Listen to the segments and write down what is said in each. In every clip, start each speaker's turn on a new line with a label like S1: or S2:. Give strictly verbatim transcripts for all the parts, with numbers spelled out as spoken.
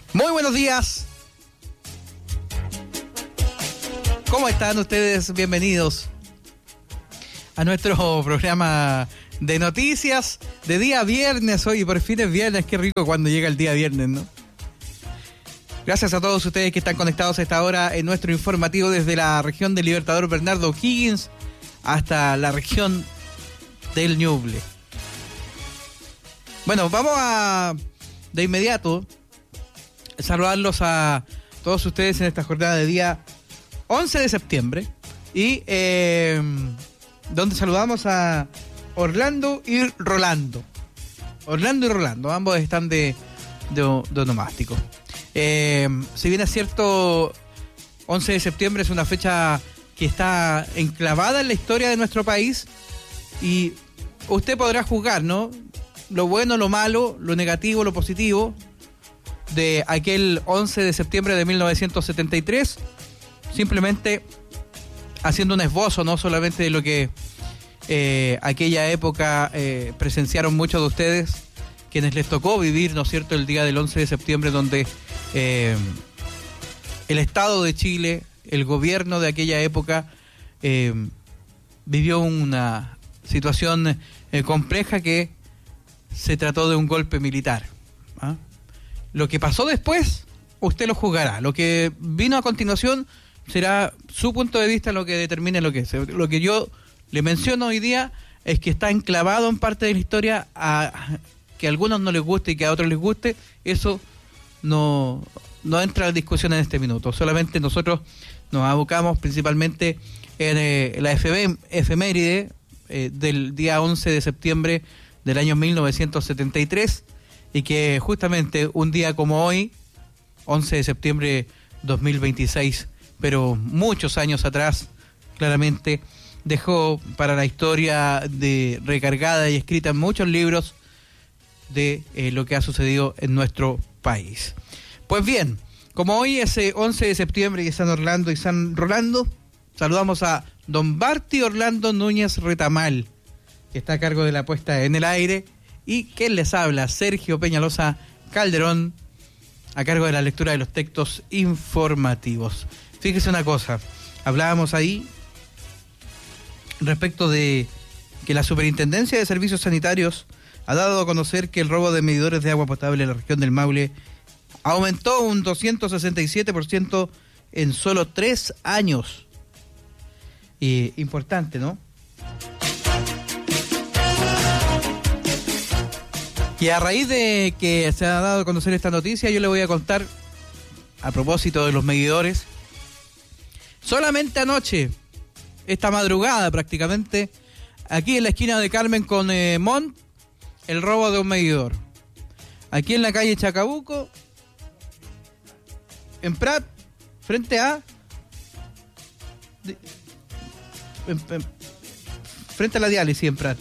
S1: Muy buenos días. ¿Cómo están ustedes? Bienvenidos a nuestro programa de noticias de día viernes. Hoy por fin es viernes, qué rico cuando llega el día viernes, ¿no? Gracias a todos ustedes que están conectados a esta hora en nuestro informativo desde la región del Libertador Bernardo O'Higgins hasta la región del Ñuble. Bueno, vamos a de inmediato saludarlos a todos ustedes en esta jornada de día once de septiembre y eh, donde saludamos a Orlando y Rolando. Orlando y Rolando, ambos están de, de, de onomástico. Eh, si bien es cierto, once de septiembre es una fecha que está enclavada en la historia de nuestro país y usted podrá juzgar, ¿no? Lo bueno, lo malo, lo negativo, lo positivo de aquel once de septiembre de mil novecientos setenta y tres, simplemente haciendo un esbozo, no solamente de lo que eh, aquella época eh, presenciaron muchos de ustedes, quienes les tocó vivir, ¿no es cierto?, el día del once de septiembre, donde eh, el Estado de Chile, el gobierno de aquella época, eh, vivió una situación eh, compleja que se trató de un golpe militar, ¿ah? Lo que pasó después, usted lo juzgará. Lo que vino a continuación será su punto de vista lo que determine lo que es. Lo que yo le menciono hoy día es que está enclavado en parte de la historia, a que a algunos no les guste y que a otros les guste. Eso no, no entra en discusión en este minuto. Solamente nosotros nos abocamos principalmente en eh, la efeméride eh, del día once de septiembre del año mil novecientos setenta y tres, y que justamente un día como hoy, once de septiembre dos mil veintiséis, pero muchos años atrás, claramente dejó para la historia de recargada y escrita en muchos libros de eh, lo que ha sucedido en nuestro país. Pues bien, como hoy es eh, once de septiembre y San Orlando y San Rolando, saludamos a don Barty Orlando Núñez Retamal, que está a cargo de la puesta en el aire, y quien les habla, Sergio Peñalosa Calderón, a cargo de la lectura de los textos informativos. Fíjese una cosa, hablábamos ahí respecto de que la Superintendencia de Servicios Sanitarios ha dado a conocer que el robo de medidores de agua potable en la región del Maule aumentó un doscientos sesenta y siete por ciento en solo tres años. Y importante, ¿no? Y a raíz de que se ha dado a conocer esta noticia, yo le voy a contar, a propósito de los medidores, solamente anoche, esta madrugada prácticamente, aquí en la esquina de Carmen con eh, Mont, el robo de un medidor. Aquí en la calle Chacabuco, en Prat, frente a... De, en, en, frente a la diálisis en Prat.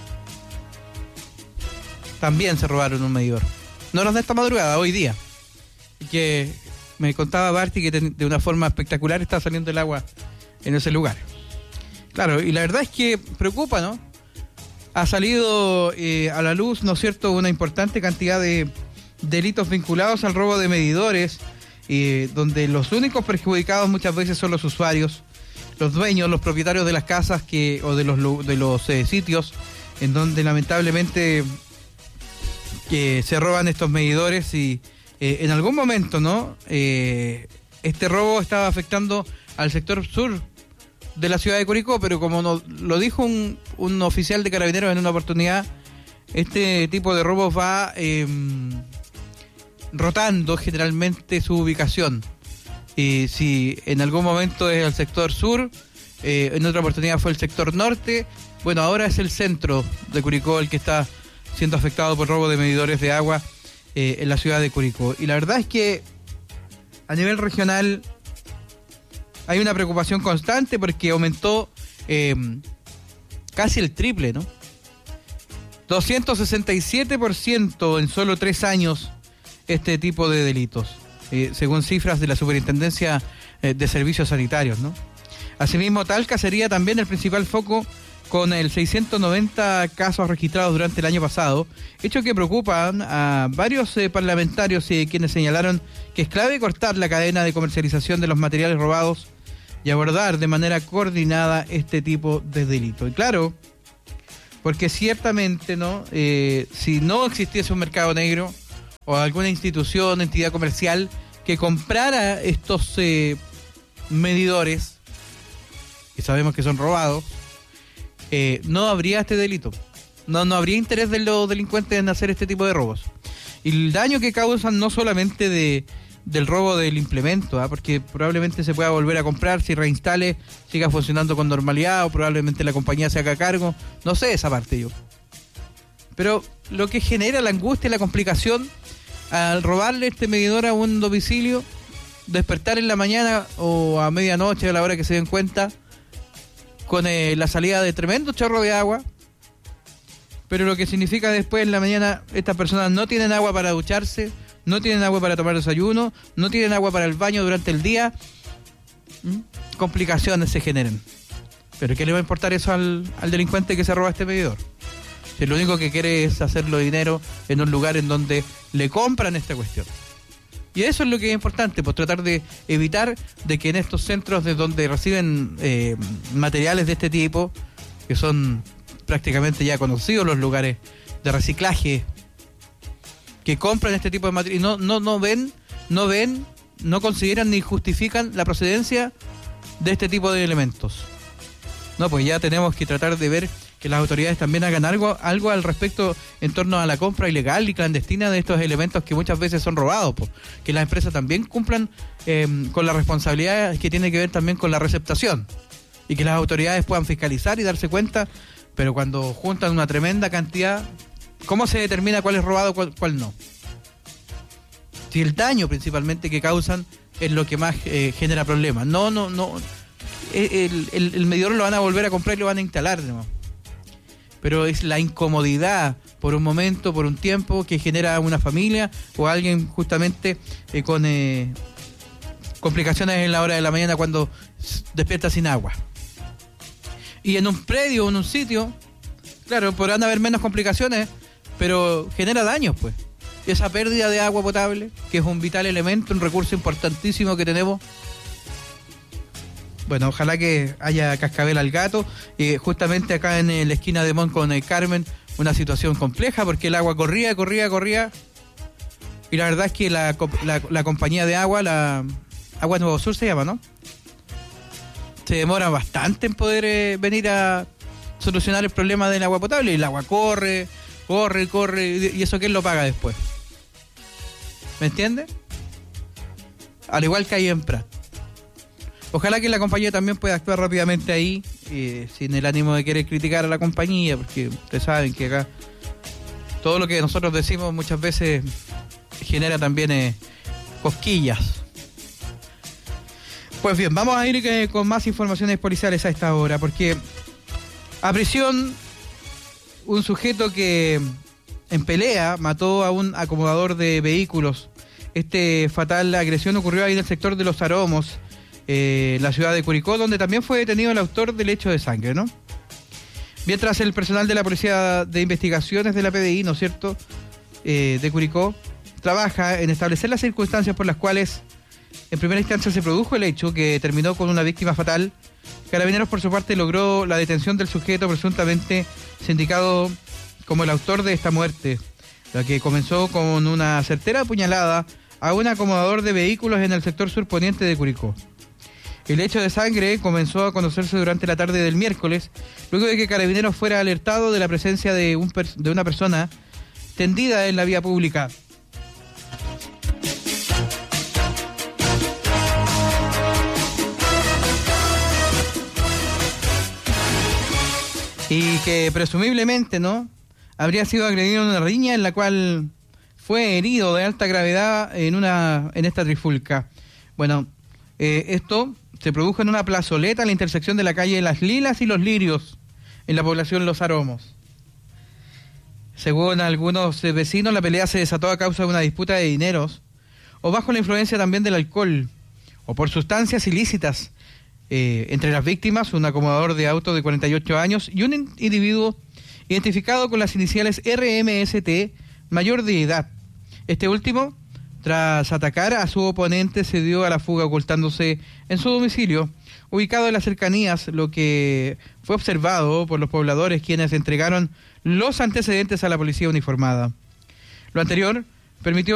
S1: También se robaron un medidor. No los de esta madrugada, hoy día. Y que me contaba Barty que de una forma espectacular está saliendo el agua en ese lugar. Claro, y la verdad es que preocupa, ¿no? Ha salido eh, a la luz, ¿no es cierto?, una importante cantidad de delitos vinculados al robo de medidores, eh, donde los únicos perjudicados muchas veces son los usuarios, los dueños, los propietarios de las casas que o de los, de los eh, sitios en donde lamentablemente que se roban estos medidores y eh, en algún momento, ¿no? Eh, este robo estaba afectando al sector sur de la ciudad de Curicó, pero como no, lo dijo un, un oficial de Carabineros en una oportunidad, este tipo de robos va eh, rotando generalmente su ubicación. Y si en algún momento es el sector sur, eh, en otra oportunidad fue el sector norte, bueno, ahora es el centro de Curicó el que está siendo afectado por robo de medidores de agua eh, en la ciudad de Curicó. Y la verdad es que a nivel regional hay una preocupación constante porque aumentó eh, casi el triple, ¿no? doscientos sesenta y siete por ciento en solo tres años este tipo de delitos, eh, según cifras de la Superintendencia eh, de Servicios Sanitarios, ¿no? Asimismo, Talca sería también el principal foco con el seiscientos noventa casos registrados durante el año pasado, hecho que preocupan a varios eh, parlamentarios y eh, quienes señalaron que es clave cortar la cadena de comercialización de los materiales robados y abordar de manera coordinada este tipo de delito. Y claro, porque ciertamente, ¿no? Eh, si no existiese un mercado negro o alguna institución, entidad comercial que comprara estos eh, medidores, que sabemos que son robados, eh, no habría este delito. No, no habría interés de los delincuentes en hacer este tipo de robos. Y el daño que causan no solamente de del robo del implemento, ¿eh? Porque probablemente se pueda volver a comprar si reinstale, siga funcionando con normalidad, o probablemente la compañía se haga cargo, no sé esa parte yo. Pero lo que genera la angustia y la complicación al robarle este medidor a un domicilio, despertar en la mañana o a medianoche, a la hora que se den cuenta, con eh, la salida de tremendo chorro de agua, pero lo que significa después en la mañana, estas personas no tienen agua para ducharse, no tienen agua para tomar desayuno, no tienen agua para el baño durante el día. ¿Mm? Complicaciones se generan. ¿Pero qué le va a importar eso al, al delincuente que se roba este medidor? Si lo único que quiere es hacerlo dinero en un lugar en donde le compran esta cuestión. Y eso es lo que es importante, pues tratar de evitar de que en estos centros de donde reciben eh, materiales de este tipo, que son prácticamente ya conocidos los lugares de reciclaje, que compran este tipo de material y no, no, no ven, no ven, no consideran ni justifican la procedencia de este tipo de elementos. No, pues ya tenemos que tratar de ver que las autoridades también hagan algo, algo al respecto en torno a la compra ilegal y clandestina de estos elementos que muchas veces son robados, pues. Que las empresas también cumplan eh, con la responsabilidad que tiene que ver también con la receptación y que las autoridades puedan fiscalizar y darse cuenta, pero cuando juntan una tremenda cantidad, ¿cómo se determina cuál es robado, cuál, cuál no? Si el daño principalmente que causan es lo que más eh, genera problemas. No, no, no. El, el, el medidor lo van a volver a comprar y lo van a instalar, ¿no? Pero es la incomodidad por un momento, por un tiempo, que genera una familia o alguien justamente eh, con eh, complicaciones en la hora de la mañana cuando despierta sin agua. Y en un predio o en un sitio, claro, podrán haber menos complicaciones, pero genera daños, pues. Esa pérdida de agua potable, que es un vital elemento, un recurso importantísimo que tenemos. Bueno, ojalá que haya cascabel al gato. Eh, justamente acá en la esquina de Mon con el Carmen, una situación compleja, porque el agua corría, corría, corría. Y la verdad es que la, la, la compañía de agua, la Agua Nuevo Sur se llama, ¿no? Se demora bastante en poder eh, venir a solucionar el problema del agua potable. Y el agua corre, corre, corre, y eso ¿quién lo paga después? ¿Me entiende? Al igual que ahí en Prat. Ojalá que la compañía también pueda actuar rápidamente ahí, eh, sin el ánimo de querer criticar a la compañía, porque ustedes saben que acá todo lo que nosotros decimos muchas veces genera también eh, cosquillas. Pues bien, vamos a ir eh, con más informaciones policiales a esta hora, porque a prisión un sujeto que en pelea mató a un acomodador de vehículos. Este fatal agresión ocurrió ahí en el sector de Los Aromos, eh, la ciudad de Curicó, donde también fue detenido el autor del hecho de sangre, ¿no? Mientras el personal de la Policía de Investigaciones de la P D I, ¿no es cierto?, eh, de Curicó, trabaja en establecer las circunstancias por las cuales en primera instancia se produjo el hecho que terminó con una víctima fatal. Carabineros, por su parte, logró la detención del sujeto presuntamente sindicado como el autor de esta muerte, la que comenzó con una certera puñalada a un acomodador de vehículos en el sector surponiente de Curicó. El hecho de sangre comenzó a conocerse durante la tarde del miércoles, luego de que Carabineros fuera alertado de la presencia de, un per- de una persona tendida en la vía pública. Y que presumiblemente, ¿no?, habría sido agredido en una riña en la cual fue herido de alta gravedad en una en esta trifulca. Bueno, eh, esto se produjo en una plazoleta en la intersección de la calle Las Lilas y Los Lirios, en la población Los Aromos. Según algunos vecinos, la pelea se desató a causa de una disputa de dineros, o bajo la influencia también del alcohol, o por sustancias ilícitas, Eh, entre las víctimas, un acomodador de auto de cuarenta y ocho años y un individuo identificado con las iniciales R M S T, mayor de edad. Este último, tras atacar a su oponente, se dio a la fuga ocultándose en su domicilio, ubicado en las cercanías, lo que fue observado por los pobladores, quienes entregaron los antecedentes a la policía uniformada. Lo anterior permitió